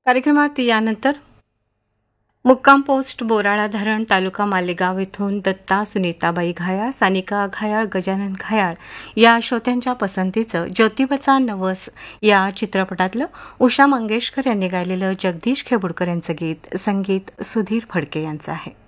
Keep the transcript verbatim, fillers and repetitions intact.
कार्यक्रमात यानंतर मुक्काम पोस्ट बोराळा धरण तालुका मालेगाव येथून दत्ता सुनीताबाई घायाळ, सानिका घायाळ, गजानन घायाळ या श्रोत्यांच्या पसंतीचं ज्योतिबाचा नवस या चित्रपटातलं उषा मंगेशकर यांनी गायलेलं जगदीश खेबुडकर यांचं गीत, संगीत सुधीर फडके यांचं आहे.